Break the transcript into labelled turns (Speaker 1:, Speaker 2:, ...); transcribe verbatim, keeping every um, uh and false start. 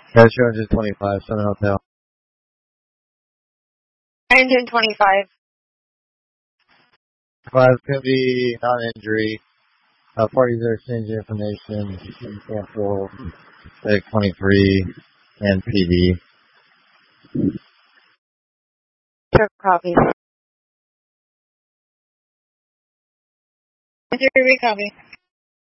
Speaker 1: Yeah, two hundred twenty-five, Southern Hotel.
Speaker 2: nine ten twenty-five.
Speaker 1: Five could be non-injury. Uh, parties are exchanging information. Cancel. Take twenty-three and P D.
Speaker 2: Sure, copy. Injury, copy.